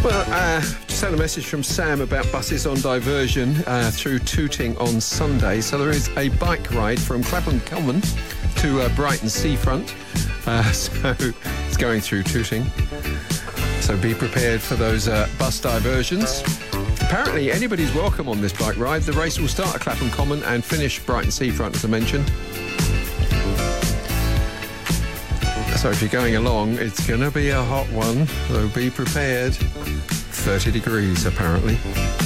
Well, just had a message from Sam about buses on diversion through Tooting on Sunday. So there is a bike ride from Clapham Common to Brighton Seafront. So it's going through Tooting. So be prepared for those bus diversions. Apparently anybody's welcome on this bike ride. The race will start at Clapham Common and finish Brighton Seafront, as I mentioned. So if you're going along, it's going to be a hot one, so be prepared. 30 degrees, apparently.